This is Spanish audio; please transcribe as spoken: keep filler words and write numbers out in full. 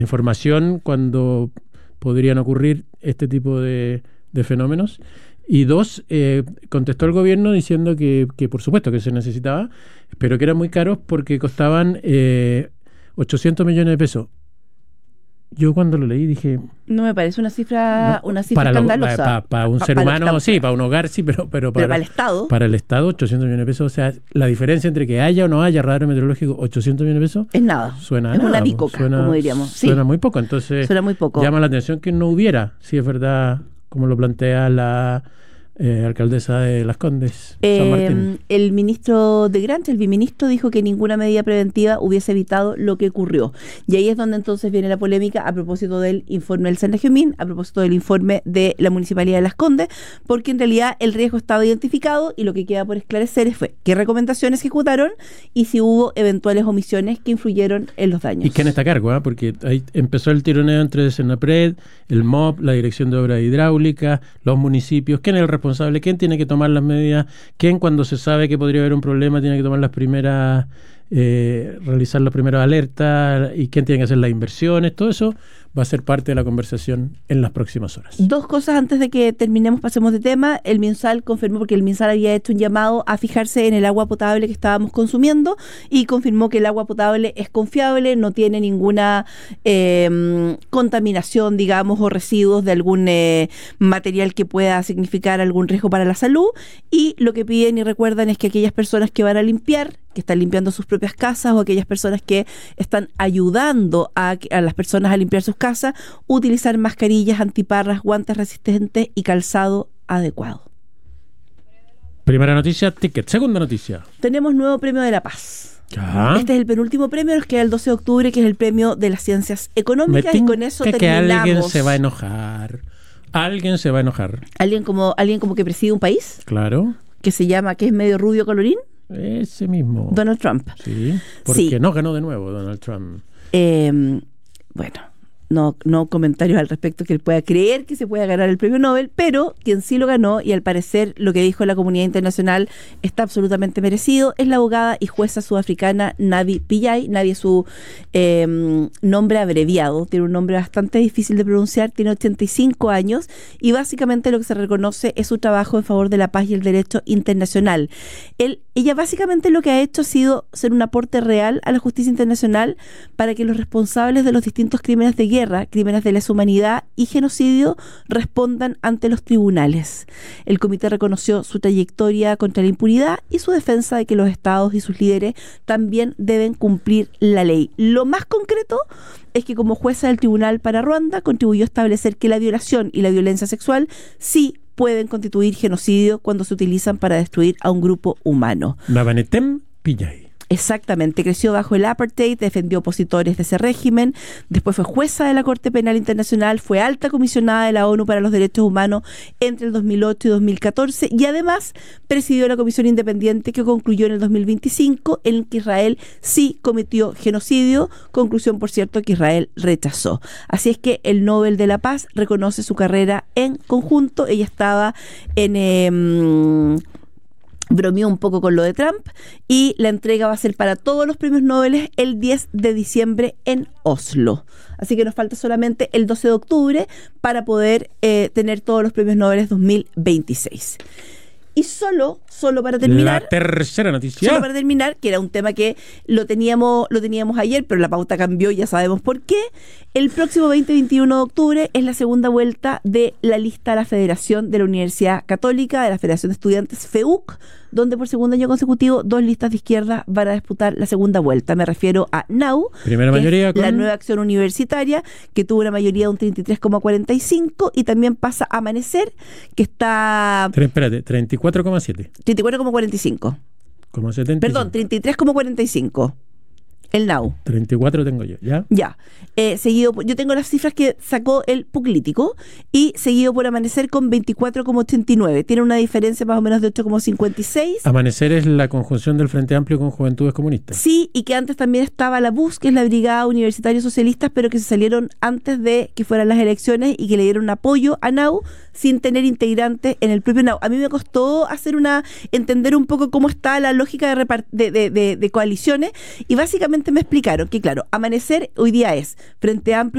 información cuando podrían ocurrir este tipo de, de fenómenos. Y dos, eh, contestó el gobierno diciendo que, que por supuesto que se necesitaba, pero que eran muy caros porque costaban eh, ochocientos millones de pesos. Yo cuando lo leí dije... No me parece una cifra, no, una cifra para escandalosa. Para pa, pa un pa, ser pa humano, sí, para un hogar, sí, pero, pero, para, pero para el Estado. Para el Estado, ochocientos millones de pesos. O sea, la diferencia entre que haya o no haya radar meteorológico, ochocientos millones de pesos... Es nada. Suena es nada, una bicoca, suena, como diríamos. Sí. Suena muy poco, entonces... Suena muy poco. Llama la atención que no hubiera, si es verdad, como lo plantea la... Eh, alcaldesa de Las Condes, eh, San Martín. El ministro de Grant, el viceministro, dijo que ninguna medida preventiva hubiese evitado lo que ocurrió. Y ahí es donde entonces viene la polémica a propósito del informe del Senajumín, a propósito del informe de la Municipalidad de Las Condes, porque en realidad el riesgo estaba identificado y lo que queda por esclarecer fue qué recomendaciones ejecutaron y si hubo eventuales omisiones que influyeron en los daños. ¿Y quién está a cargo? ¿eh? Porque ahí empezó el tironeo entre Senapred, el M O P, la Dirección de Obras Hidráulicas, los municipios. ¿Quién es el responsable? ¿Quién tiene que tomar las medidas? ¿Quién, cuando se sabe que podría haber un problema, tiene que tomar las primeras, eh, realizar las primeras alertas? ¿Y quién tiene que hacer las inversiones? Todo eso va a ser parte de la conversación en las próximas horas. Dos cosas antes de que terminemos, pasemos de tema. El MinSal confirmó, porque el MinSal había hecho un llamado a fijarse en el agua potable que estábamos consumiendo y confirmó que el agua potable es confiable, no tiene ninguna eh, contaminación, digamos, o residuos de algún eh, material que pueda significar algún riesgo para la salud. Y lo que piden y recuerdan es que aquellas personas que van a limpiar, que están limpiando sus propias casas, o aquellas personas que están ayudando a, a las personas a limpiar sus casas, utilizar mascarillas, antiparras, guantes resistentes y calzado adecuado. Primera noticia, ticket. Segunda noticia. Tenemos nuevo premio de la paz. Ya. Este es el penúltimo premio, nos queda el doce de octubre, que es el premio de las ciencias económicas, y con eso que terminamos. Que alguien se va a enojar. Alguien se va a enojar. ¿Alguien como, alguien como que preside un país? Claro. Que se llama, que es medio rubio colorín. Ese mismo. Donald Trump. Sí, porque sí. no ganó de nuevo Donald Trump. Eh, bueno, no, no comentarios al respecto que él pueda creer que se pueda ganar el premio Nobel, pero quien sí lo ganó, y al parecer lo que dijo la comunidad internacional está absolutamente merecido, es la abogada y jueza sudafricana Navi Pillay. Navi es su eh, nombre abreviado, tiene un nombre bastante difícil de pronunciar, tiene ochenta y cinco años, y básicamente lo que se reconoce es su trabajo en favor de la paz y el derecho internacional. Él, ella básicamente lo que ha hecho ha sido ser un aporte real a la justicia internacional para que los responsables de los distintos crímenes de guerra, crímenes de lesa humanidad y genocidio respondan ante los tribunales. El comité reconoció su trayectoria contra la impunidad y su defensa de que los estados y sus líderes también deben cumplir la ley. Lo más concreto es que como jueza del Tribunal para Ruanda contribuyó a establecer que la violación y la violencia sexual sí pueden constituir genocidio cuando se utilizan para destruir a un grupo humano. Navanetem Pillay. Exactamente, creció bajo el apartheid, defendió opositores de ese régimen, después fue jueza de la Corte Penal Internacional, fue alta comisionada de la ONU para los Derechos Humanos entre el dos mil ocho y dos mil catorce, y además presidió la comisión independiente que concluyó en el dos mil veinticinco en que Israel sí cometió genocidio, conclusión por cierto que Israel rechazó. Así es que el Nobel de la Paz reconoce su carrera en conjunto. Ella estaba en... Eh, bromeó un poco con lo de Trump, y la entrega va a ser para todos los premios Nobel el diez de diciembre en Oslo. Así que nos falta solamente el doce de octubre para poder eh, tener todos los premios Nobel dos mil veintiséis. Y solo, solo para terminar... La tercera noticia. Solo para terminar, que era un tema que lo teníamos, lo teníamos ayer, pero la pauta cambió y ya sabemos por qué. El próximo veinte y veintiuno de octubre es la segunda vuelta de la lista a la Federación de la Universidad Católica, de la Federación de Estudiantes F E U C, donde por segundo año consecutivo dos listas de izquierda van a disputar la segunda vuelta. Me refiero a N A U, primera mayoría con... la Nueva Acción Universitaria, que tuvo una mayoría de un treinta y tres coma cuarenta y cinco, y también pasa a Amanecer, que está... Espérate, treinta y cuatro coma siete. treinta y cuatro coma cuarenta y cinco. Como setenta y cinco. Perdón, treinta y tres coma cuarenta y cinco. El N A U. treinta y cuatro tengo yo, ¿ya? Ya. Eh, seguido, yo tengo las cifras que sacó el Puclítico, y seguido por Amanecer con veinticuatro coma ochenta y nueve. Tiene una diferencia más o menos de ocho coma cincuenta y seis. Amanecer es la conjunción del Frente Amplio con Juventudes Comunistas. Sí, y que antes también estaba la B U S, que es la Brigada Universitaria Socialistas, pero que se salieron antes de que fueran las elecciones y que le dieron apoyo a N A U sin tener integrantes en el propio N A U. A mí me costó hacer una entender un poco cómo está la lógica de, repart- de, de, de, de coaliciones, y básicamente rápidamente me explicaron que, claro, Amanecer hoy día es Frente Amplio